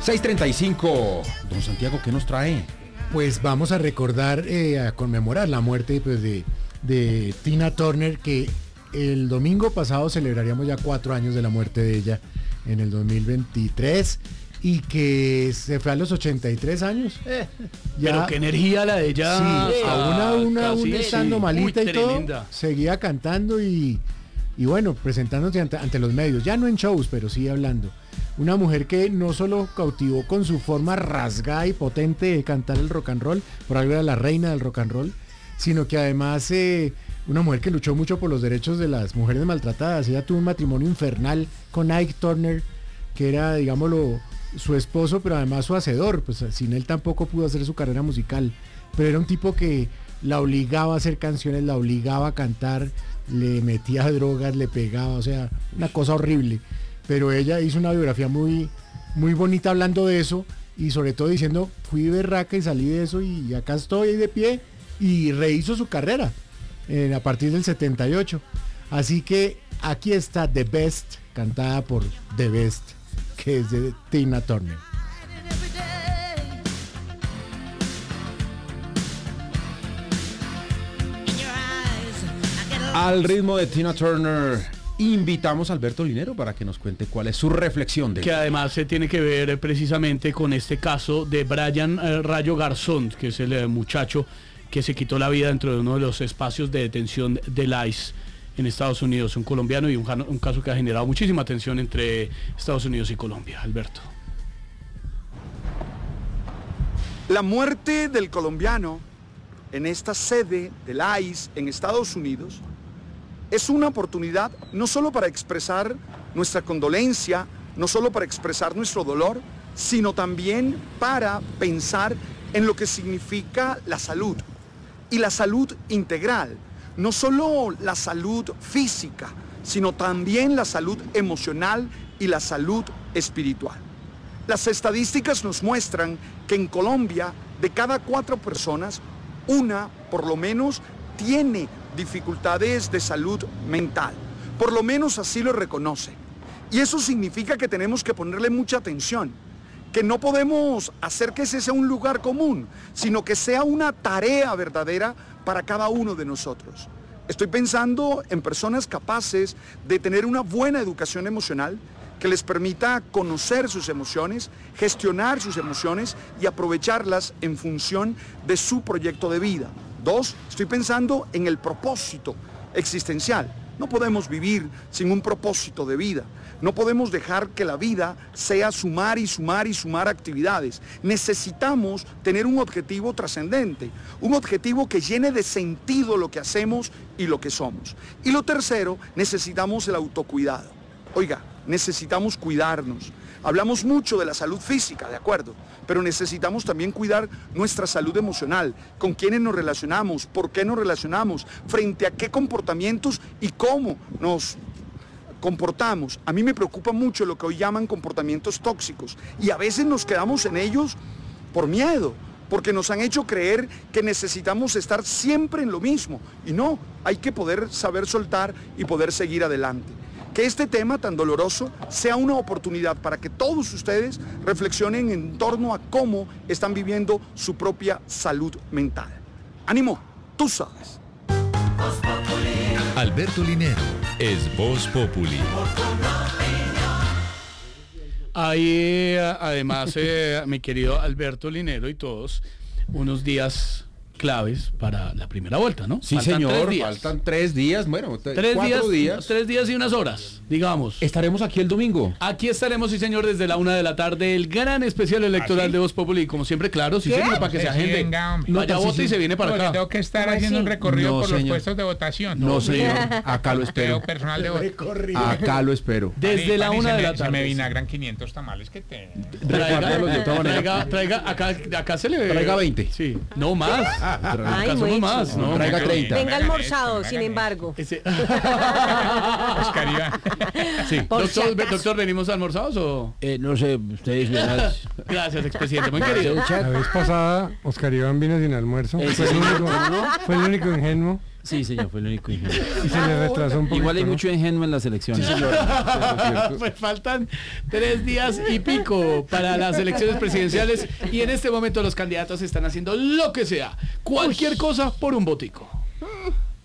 6:35. Don Santiago, ¿qué nos trae? Pues vamos a recordar, a conmemorar la muerte pues, de Tina Turner, que el domingo pasado celebraríamos ya 4 años de la muerte de ella en el 2023 y que se fue a los 83 años. Ya, pero qué energía la de ella. Sí, aún estando malita y tremenda. todo, seguía cantando y bueno, presentándose ante los medios, ya no en shows, pero sí hablando. Una mujer que no solo cautivó con su forma rasgada y potente de cantar el rock and roll, por algo era la reina del rock and roll, sino que además una mujer que luchó mucho por los derechos de las mujeres maltratadas. Ella tuvo un matrimonio infernal con Ike Turner, que era, digámoslo, su esposo, pero además su hacedor. Pues sin él tampoco pudo hacer su carrera musical. Pero era un tipo que la obligaba a hacer canciones, la obligaba a cantar, le metía drogas, le pegaba, o sea, una cosa horrible. Pero ella hizo una biografía muy, muy bonita hablando de eso y sobre todo diciendo, fui berraca y salí de eso y acá estoy ahí de pie, y rehizo su carrera a partir del 78. Así que aquí está The Best, cantada por The Best, que es de Tina Turner. Al ritmo de Tina Turner, invitamos a Alberto Linero para que nos cuente cuál es su reflexión. Que además se tiene que ver precisamente con este caso de Brian Rayo Garzón, que es el muchacho que se quitó la vida dentro de uno de los espacios de detención del ICE en Estados Unidos, un colombiano, y un caso que ha generado muchísima tensión entre Estados Unidos y Colombia. Alberto. La muerte del colombiano en esta sede del ICE en Estados Unidos es una oportunidad no solo para expresar nuestra condolencia, no solo para expresar nuestro dolor, sino también para pensar en lo que significa la salud, y la salud integral, no solo la salud física, sino también la salud emocional y la salud espiritual. Las estadísticas nos muestran que en Colombia, de cada 4 personas, una, por lo menos, tiene dificultades de salud mental. Por lo menos así lo reconoce. Y eso significa que tenemos que ponerle mucha atención, que no podemos hacer que ese sea un lugar común, sino que sea una tarea verdadera para cada uno de nosotros. Estoy pensando en personas capaces de tener una buena educación emocional que les permita conocer sus emociones, gestionar sus emociones y aprovecharlas en función de su proyecto de vida. 2, estoy pensando en el propósito existencial. No podemos vivir sin un propósito de vida. No podemos dejar que la vida sea sumar y sumar y sumar actividades. Necesitamos tener un objetivo trascendente, un objetivo que llene de sentido lo que hacemos y lo que somos. Y lo tercero, necesitamos el autocuidado. Oiga, necesitamos cuidarnos. Hablamos mucho de la salud física, de acuerdo, pero necesitamos también cuidar nuestra salud emocional, con quiénes nos relacionamos, por qué nos relacionamos, frente a qué comportamientos y cómo nos comportamos. A mí me preocupa mucho lo que hoy llaman comportamientos tóxicos y a veces nos quedamos en ellos por miedo, porque nos han hecho creer que necesitamos estar siempre en lo mismo y no, hay que poder saber soltar y poder seguir adelante. Que este tema tan doloroso sea una oportunidad para que todos ustedes reflexionen en torno a cómo están viviendo su propia salud mental. ¡Ánimo! Tú sabes. Alberto Linero es Voz Populi. Ahí, además, mi querido Alberto Linero y todos, unos días claves para la primera vuelta, ¿no? Sí, faltan señor, 3 días. faltan 3 días, bueno, 4 días. 3 días y unas horas, digamos. Estaremos aquí el domingo. Aquí estaremos, sí señor, desde la 1 de la tarde, el gran especial electoral de Voz Populi, como siempre, claro, sí señor, para que se agende. Vaya, vote y se viene para acá. Tengo que estar haciendo un recorrido por los puestos de votación. No, señor, acá lo espero. Personal de voto. Acá lo espero. Desde la 1 de la tarde. Se me vinagran 500 tamales que te... Traiga, acá se le... Traiga 20. Sí, no más. Ay, Somos más, ¿no? Traiga 30. Venga almorzado, sin embargo. Oscar Iván. Sí. Doctor, ¿venimos almorzados o...? No sé, ustedes verán. Gracias, expresidente, muy querido. La vez pasada, Oscar Iván vino sin almuerzo. Fue el único ingenuo. Sí, señor, fue el único ingenuo. Y se le retrasó un poquito. Igual hay ¿no? mucho ingenuo en las elecciones. Sí, señor. Pues faltan 3 días y pico para las elecciones presidenciales y en este momento los candidatos están haciendo lo que sea, cualquier cosa por un votico.